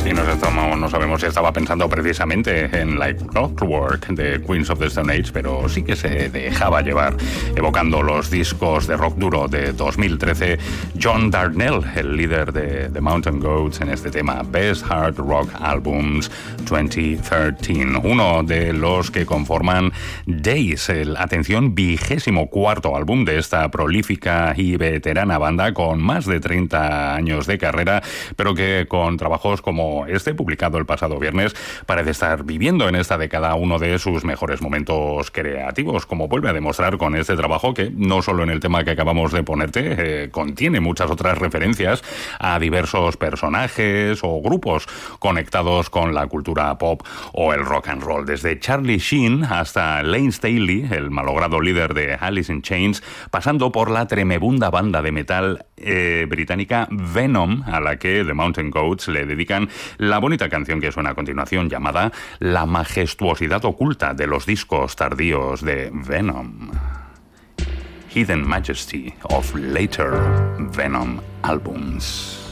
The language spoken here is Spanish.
Y no sabemos si estaba pensando precisamente en Like Clockwork de Queens of the Stone Age, pero sí que se dejaba llevar, evocando los discos de rock duro de 2013. John Darnielle, el líder de The Mountain Goats, en este tema Best Hard Rock Albums 2013, uno de los que conforman Days, el, atención, 24º álbum de esta prolífica y veterana banda con más de 30 años de carrera, pero que con trabajos como este, publicado el pasado viernes, parece estar viviendo en esta década uno de sus mejores momentos creativos, como vuelve a demostrar con este trabajo que, no solo en el tema que acabamos de ponerte, contiene muchas otras referencias a diversos personajes o grupos conectados con la cultura pop o el rock and roll, desde Charlie Sheen hasta Lane Staley, el malogrado líder de Alice in Chains, pasando por la tremebunda banda de metal británica Venom, a la que The Mountain Goats le dedican la bonita canción que suena a continuación, llamada La majestuosidad oculta de los discos tardíos de Venom. Hidden Majesty of Later Venom Albums.